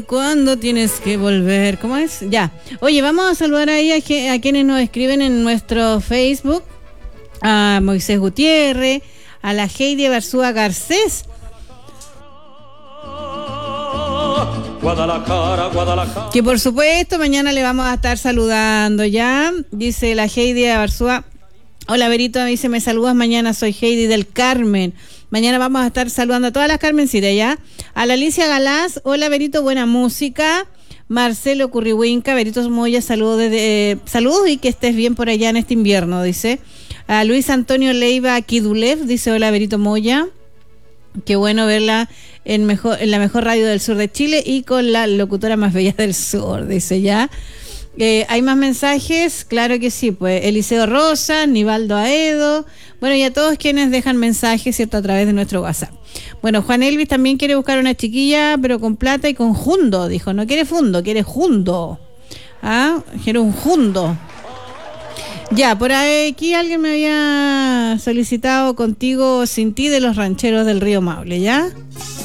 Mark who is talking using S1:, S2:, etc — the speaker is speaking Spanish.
S1: ¿Cuándo tienes que volver? ¿Cómo es? Ya. Oye, vamos a saludar ahí a quienes nos escriben en nuestro Facebook. A Moisés Gutiérrez, a la Heidi Barzúa Garcés. Guadalajara. Que por supuesto mañana le vamos a estar saludando ya. Dice la Heidi Barzúa. Hola Berito, me dice, me saludas mañana, soy Heidi del Carmen. Mañana vamos a estar saludando a todas las Carmencitas, ¿ya? A la Alicia Galás, hola Berito, buena música. Marcelo Currihuinca, Berito Moya, saludos y que estés bien por allá en este invierno, dice. A Luis Antonio Leiva Kidulev, dice, hola Berito Moya. Qué bueno verla en la mejor radio del sur de Chile y con la locutora más bella del sur, dice ya. ¿Hay más mensajes? Claro que sí, pues Eliseo Rosa, Nivaldo Aedo, bueno, y a todos quienes dejan mensajes, ¿cierto?, a través de nuestro WhatsApp. Bueno, Juan Elvis también quiere buscar una chiquilla, pero con plata y con jundo, dijo, no quiere fundo, quiere jundo. Quiere un jundo. Ya, por aquí alguien me había solicitado Contigo Sin Ti de los Rancheros del Río Maule, ¿ya?